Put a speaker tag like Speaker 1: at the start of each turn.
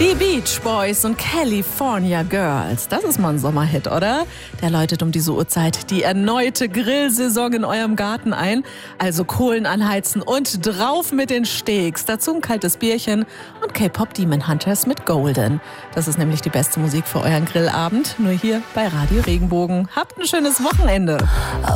Speaker 1: Die Beach Boys und California Girls. Das ist mal ein Sommerhit, oder? Der läutet um diese Uhrzeit die erneute Grillsaison in eurem Garten ein. Also Kohlen anheizen und drauf mit den Steaks. Dazu ein kaltes Bierchen und K-Pop Demon Hunters mit Golden. Das ist nämlich die beste Musik für euren Grillabend. Nur hier bei Radio Regenbogen. Habt ein schönes Wochenende.